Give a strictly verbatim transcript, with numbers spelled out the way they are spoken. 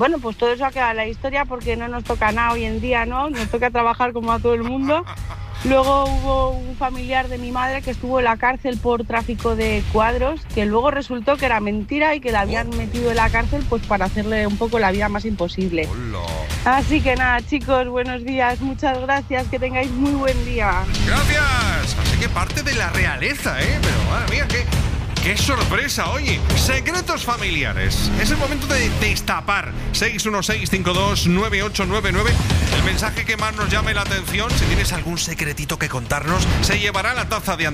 bueno, pues todo eso ha quedado en la historia porque no nos toca nada hoy en día, ¿no? Nos toca trabajar como a todo el mundo. Luego hubo un familiar de mi madre que estuvo en la cárcel por tráfico de cuadros, que luego resultó que era mentira y que la habían metido en la cárcel pues para hacerle un poco la vida más imposible. Hola. Así que nada, chicos, buenos días, muchas gracias, que tengáis muy buen día. Gracias. Así que parte de la realeza, ¿eh? Pero madre mía, qué, qué sorpresa. Oye, secretos familiares. Es el momento de destapar. seis uno seis, cinco dos, nueve ocho nueve nueve. El mensaje que más nos llame la atención, si tienes algún secretito que contarnos, se llevará la taza de